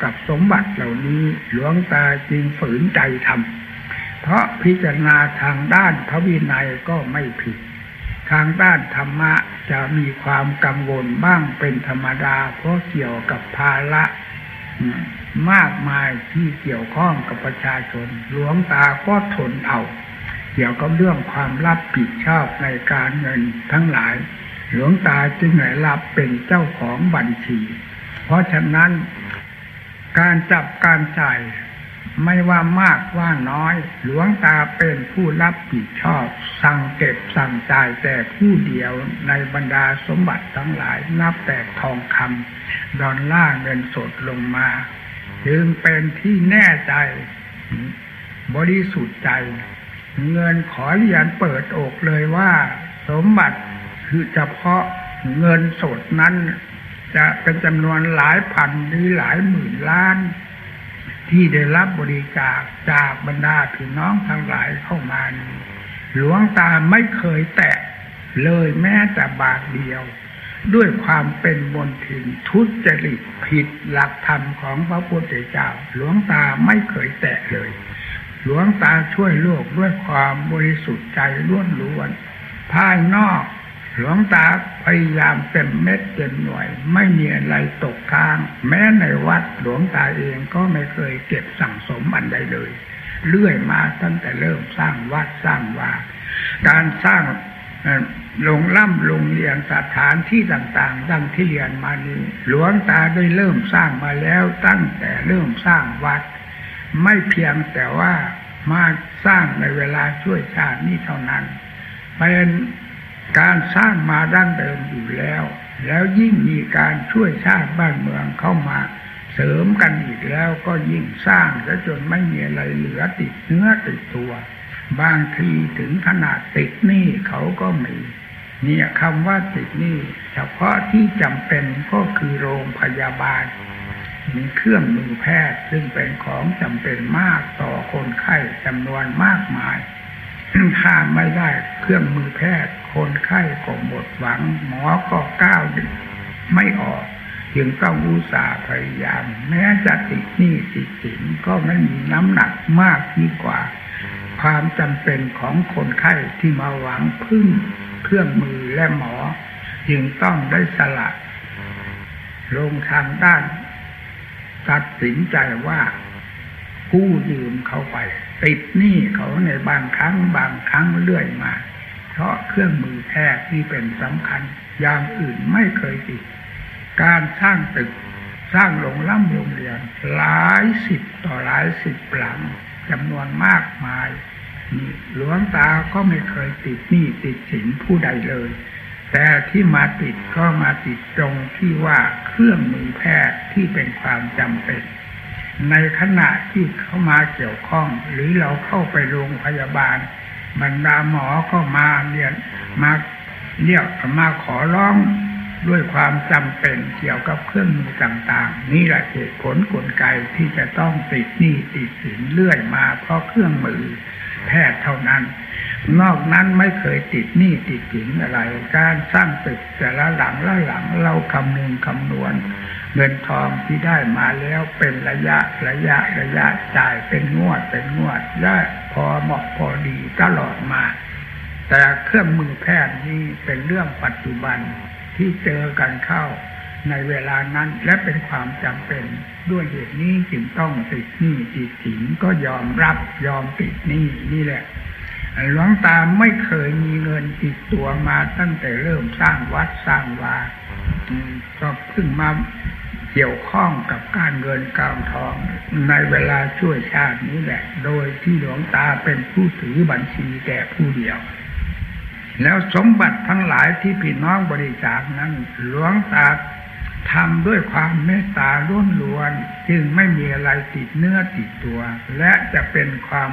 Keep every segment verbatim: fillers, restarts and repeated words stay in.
กับสมบัติเหล่านี้หลวงตาจึงฝืนใจทำเพราะพิจารณาทางด้านพระวินัยก็ไม่ผิดทางด้านธรรมะจะมีความกังวลบ้างเป็นธรรมดาเพราะเกี่ยวกับภาระมากมายที่เกี่ยวข้องกับประชาชนหลวงตาก็ทนเอาเกี่ยวกับเรื่องความรับผิดชอบในการเงินทั้งหลายหลวงตาจึงได้รับเป็นเจ้าของบัญชีเพราะฉะนั้นการจับการจ่ายไม่ว่ามากว่าน้อยหลวงตาเป็นผู้รับผิดชอบสั่งเก็บสั่งจ่ายแต่ผู้เดียวในบรรดาสมบัติทั้งหลายนับแต่ทองคำดอลลาร์เงินสดลงมาจึงเป็นที่แน่ใจบริสุทธิ์ใจเงินขอเรียนเปิดอกเลยว่าสมบัติคือเฉพาะเงินสดนั้นจะเป็นจำนวนหลายพันหรือหลายหมื่นล้านที่ได้รับบริจาคจากบรรดาพี่น้องทั้งหลายเข้ามานี้หลวงตาไม่เคยแตะเลยแม้แต่บาทเดียวด้วยความเป็นมนทินทุจริตผิดหลักธรรมของพระพุทธเจ้าหลวงตาไม่เคยแตะเลยหลวงตาช่วยโลกด้วยความบริสุทธิ์ใจล้วนๆภายนอกหลวงตาพยายามเต็มเม็ดเต็มหน่วยไม่มีอะไรตกค้างแม้ในวัดหลวงตาเองก็ไม่เคยเก็บสั่งสมอันใดเลยเรื่อยมาตั้งแต่เริ่มสร้างวัดสร้างวาการสร้างโรงล่ำโรงเรียนสถานที่ต่างๆดังที่เรียนมานี้หลวงตาได้เริ่มสร้างมาแล้วตั้งแต่เริ่มสร้างวัดไม่เพียงแต่ว่ามาสร้างในเวลาช่วยชาตินี้เท่านั้นเป็นการสร้างมาดั้งเดิมอยู่แล้วแล้วยิ่งมีการช่วยชาติบ้านเมืองเข้ามาเสริมกันอีกแล้วก็ยิ่งสร้างซะจนไม่มีอะไรเหลือติดเนื้อติดตัวบางทีถึงขนาดติดหนี้เขาก็มีเนี่ยคำว่าติดหนี้เฉพาะที่จำเป็นก็คือโรงพยาบาลมีเครื่องมือแพทย์ซึ่งเป็นของจำเป็นมากต่อคนไข้จำนวนมากมายถ้าไม่ได้เครื่องมือแพทย์คนไข้ก็หมดหวังหมอก็ก้าวไม่ออกจึงต้องอุตส่าห์พยายามแม้จะติดหนี้ติดสินก็ไม่มีน้ำหนักมากยิ่งกว่าความจำเป็นของคนไข้ที่มาหวังพึ่งเครื่องมือและหมอจึงต้องได้สละลงทางด้านตัดสินใจว่ากู้ยืมเขาไปติดหนี้เขาในบางครั้งบางครั้งเรื่อยมาเพราะเครื่องมือแพทย์ที่เป็นสำคัญอย่างอื่นไม่เคยติดการสร้างตึกสร้างโรงล่ำโรงเรียนหลายสิบต่อหลายสิบหลังจำนวนมากมายนี่หลวงตาก็ไม่เคยติดหนี้ติดสินผู้ใดเลยแต่ที่มาติดก็มาติดตรงที่ว่าเครื่องมือแพทย์ที่เป็นความจำเป็นในขณะที่เข้ามาเกี่ยวข้องหรือเราเข้าไปโรงพยาบาลบรรดาหมอก็มาเรียนมาเรียกมาขอร้องด้วยความจำเป็นเกี่ยวกับเครื่องมือต่างๆนี่แหละเหตุผลกลไกที่จะต้องติดหนี้ติดสินเรื่อยมาเพราะเครื่องมือแพทย์เท่านั้นนอกนั้นไม่เคยติดหนี้ติดสินอะไรการสร้างตึกแต่ละหลังละหลังเราคำนึงคำนวณเงินทองที่ได้มาแล้วเป็นระยะระยะระยะจ่ายเป็นงวดเป็นงวดและพอเหมาะพอดีตลอดมาแต่เครื่องมือแพทย์นี้เป็นเรื่องปัจจุบันที่เจอกันเข้าในเวลานั้นและเป็นความจำเป็นด้วยเหตุนี้จึงต้องติดหนี้ติดสินก็ยอมรับยอมติดหนี้นี่แหละหลวงตาไม่เคยมีเงินติดตัวมาตั้งแต่เริ่มสร้างวัดสร้างวาก็เพิ่งมาเกี่ยวข้องกับการเงินการทองในเวลาช่วยชาตินี้แหละโดยที่หลวงตาเป็นผู้ถือบัญชีแต่ผู้เดียวแล้วสมบัติทั้งหลายที่พี่น้องบริจาคนั้นหลวงตาทำด้วยความเมตตาล้วนๆจึงไม่มีอะไรติดเนื้อติดตัวและจะเป็นความ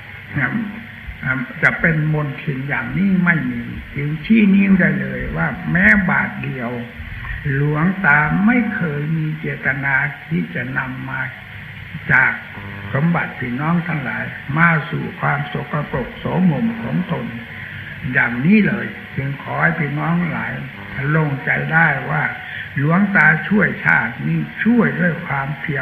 จะเป็นมนทินอย่างนี้ไม่มีจึงชี้นิ้วได้เลยว่าแม้บาทเดียวหลวงตาไม่เคยมีเจตนาที่จะนำมาจากสมบัติพี่น้องทั้งหลายมาสู่ความสกปรกโสมมของตนอย่างนี้เลยจึงขอให้พี่น้องหลายลงใจได้ว่าหลวงตาช่วยชาตินี้ช่วยด้วยความเพียร